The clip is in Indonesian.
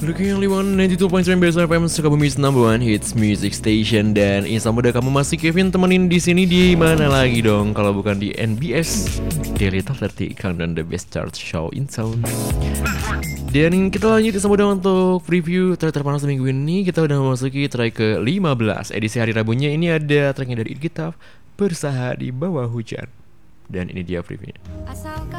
Looking only one 92.9 Best FM Sukabumi's number one hits music station. Dan Insan Muda, kamu masih Kevin temenin di sini. Di mana lagi dong kalau bukan di NBS Daily Top 30 Countdown the Best Chart Show in Sound. Dan kita lanjut Insan Muda untuk preview track terpanas minggu ini. Kita udah memasuki track ke 15 edisi hari Rabunya. Ini ada tracknya dari It Gitaf, Bersaha di Bawah Hujan. Dan ini dia previewnya.